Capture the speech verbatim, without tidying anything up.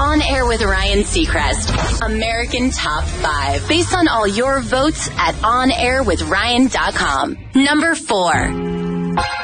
On Air with Ryan Seacrest, American Top five, based on all your votes at on air with ryan dot com. Number four.